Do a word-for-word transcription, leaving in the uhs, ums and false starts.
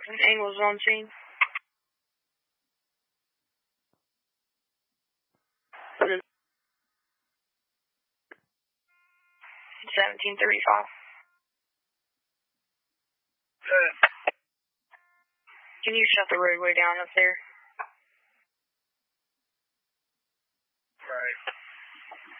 Angles on scene. seventeen thirty-five. Can you shut the roadway down up there?